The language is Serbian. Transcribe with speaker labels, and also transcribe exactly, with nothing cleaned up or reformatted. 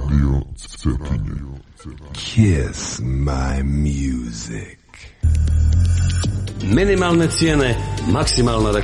Speaker 1: Radio Cetinje.
Speaker 2: Kiss my music.
Speaker 3: Minimalne cijene, maksimalna